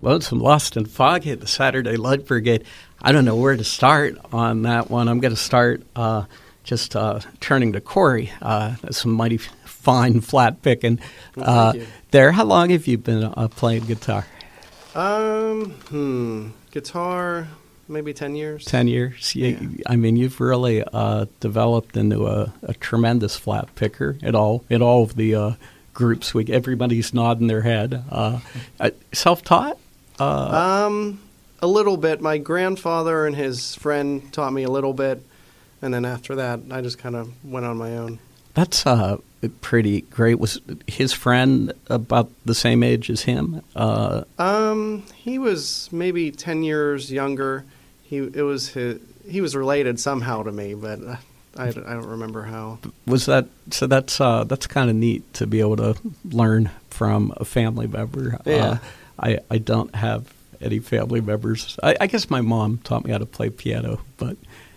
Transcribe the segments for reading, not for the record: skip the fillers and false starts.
Lonesome, Lost, and Foggy, the Saturday Light Brigade. I don't know where to start on that one. I'm going to start just turning to Corey. That's some mighty fine flat picking there. How long have you been playing guitar? Guitar, maybe 10 years. 10 years? Yeah. I mean, you've really developed into a tremendous flat picker in all of the groups. Everybody's nodding their head. Self-taught? A little bit. My grandfather and his friend taught me a little bit, and then after that, I just kind of went on my own. That's pretty great. Was his friend about the same age as him? He was maybe 10 years younger. He was related somehow to me, but I don't remember how. Was that so? That's kind of neat to be able to learn from a family member. Yeah. I don't have any family members. I guess my mom taught me how to play piano, but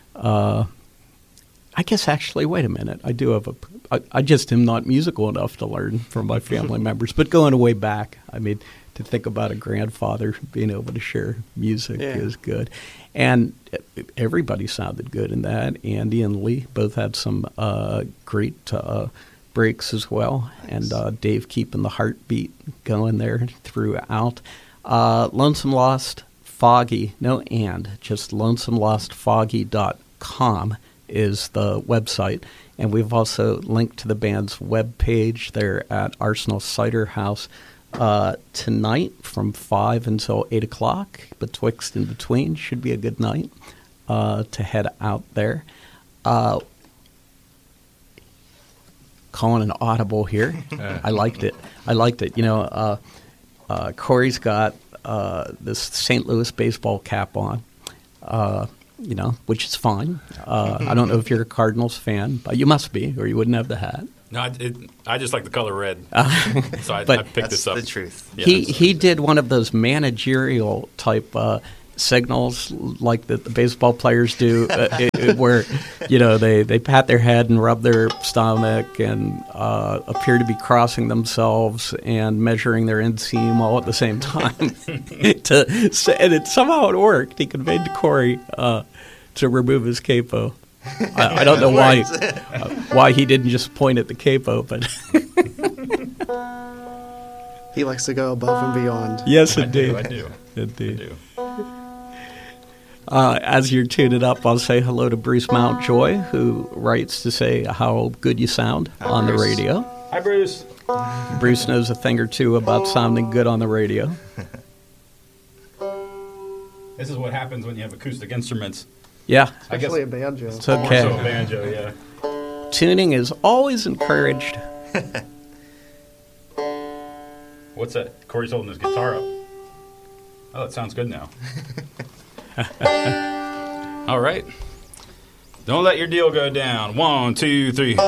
I guess actually, wait a minute. I do have I just am not musical enough to learn from my family members. But going way back, I mean, to think about a grandfather being able to share music is good. And everybody sounded good in that. Andy and Lee both had some great breaks as well. Nice. And Dave keeping the heartbeat going there throughout. Lonesome Lost Foggy, just lonesomelostfoggy.com is the website. And we've also linked to the band's webpage there at Arsenal Cider House tonight from 5 until 8 o'clock. Betwixt and between should be a good night to head out there. Calling an audible here. I liked it. You know, Corey's got this St. Louis baseball cap on. Which is fine. I don't know if you're a Cardinals fan, but you must be, or you wouldn't have the hat. No, I just like the color red, so I picked this up. That's the truth. Yeah, he did one of those managerial type signals like the baseball players do, where they pat their head and rub their stomach and appear to be crossing themselves and measuring their inseam all at the same time. And somehow it worked. He conveyed to Corey to remove his capo. I don't know why he didn't just point at the capo, but He likes to go above and beyond. Yes, indeed. I do. Indeed. As you're tuning up, I'll say hello to Bruce Mountjoy, who writes to say how good you sound on the radio. Hi, Bruce. Bruce knows a thing or two about sounding good on the radio. This is what happens when you have acoustic instruments. Yeah. Especially a banjo. It's okay. So a banjo, yeah. Tuning is always encouraged. What's that? Corey's holding his guitar up. Oh, it sounds good now. All right. Don't let your deal go down. 1, 2, 3.